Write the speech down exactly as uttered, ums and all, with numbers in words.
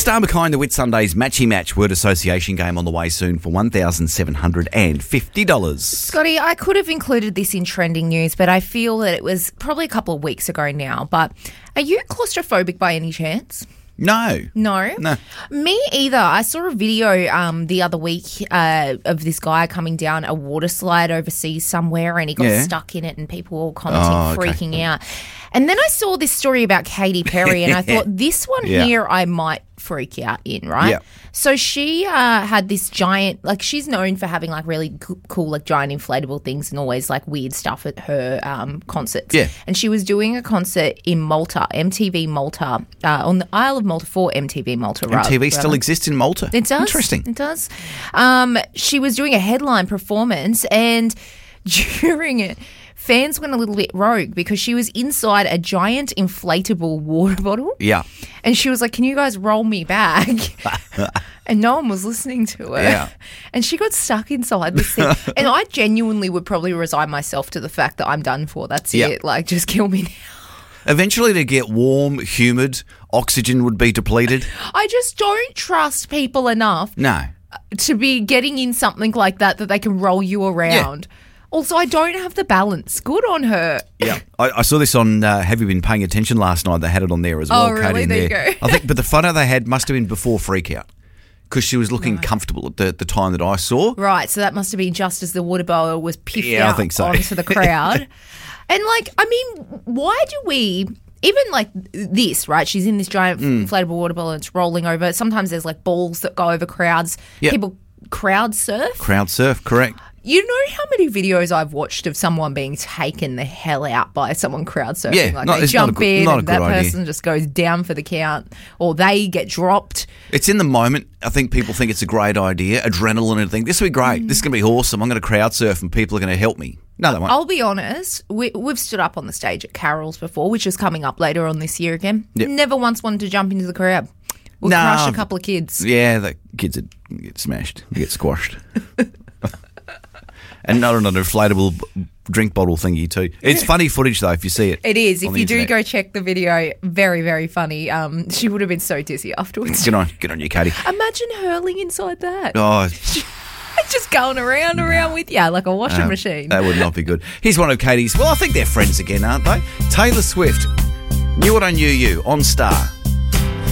Star McKay, the Whit Sundays Matchy Match word association game on the way soon for one thousand seven hundred fifty dollars. Scotty, I could have included this in trending news, but I feel that it was probably a couple of weeks ago now. But are you claustrophobic by any chance? No. No? No. Me either. I saw a video um, the other week uh, of this guy coming down a water slide overseas somewhere and he got Yeah. stuck in it and people were commenting, Oh, okay. freaking out. And then I saw this story about Katy Perry and I thought, this one Yeah. here I might freak out in, right? Yeah. So she uh, had this giant, like she's known for having like really co- cool like giant inflatable things and always like weird stuff at her um, concerts. Yeah. And she was doing a concert in Malta, M T V Malta, uh, on the Isle of Malta for M T V Malta. M T V rather. still exists in Malta. It does. Interesting. It does. Um, she was doing a headline performance and during it, fans went a little bit rogue because she was inside a giant inflatable water bottle. Yeah. And she was like, can you guys roll me back? And no one was listening to her. Yeah. And she got stuck inside this thing. And I genuinely would probably resign myself to the fact that I'm done for. That's Yeah. it. Like, just kill me now. Eventually, to get warm, humid, oxygen would be depleted. I just don't trust people enough No. to be getting in something like that that they can roll you around. Also, I don't have the balance. Good on her. Yeah, I, I saw this on. Uh, have you been paying attention last night? They had it on there as well. Oh, really? Katie, in There you there. go. I think, but the photo they had must have been before freakout because she was looking comfortable at the, the time that I saw. Right, so that must have been just as the water bottle was piffed Yeah, I out think so. onto the crowd. And, like, I mean, why do we... Even like this, right? She's in this giant Mm. inflatable water bottle and it's rolling over. Sometimes there's like balls that go over crowds. Yep. People crowd surf. Crowd surf, correct? You know how many videos I've watched of someone being taken the hell out by someone crowd surfing? Yeah, like not- they it's not a jump good- in not a and that good idea. person just goes down for the count, or they get dropped. It's in the moment. I think people think it's a great idea, adrenaline and think this will be great. Mm. This is going to be awesome. I'm going to crowd surf and people are going to help me. No, they won't. I'll be honest, we, we've stood up on the stage at Carol's before, which is coming up later on this year again. Yep. Never once wanted to jump into the crowd. We'll No. crush a couple of kids. Yeah, the kids would get smashed, they get squashed. And not another inflatable b- drink bottle thingy too. It's funny footage though if you see it. It is. If on the you do internet. go check the video, very, very funny. Um, she would have been so dizzy afterwards. Get on, get on you, Katie. Imagine hurling inside that. Oh, Just going around, around with you like a washing um, machine. that would not be good. Here's one of Katie's. Well, I think they're friends again, aren't they? Taylor Swift. Knew What I Knew You on Star.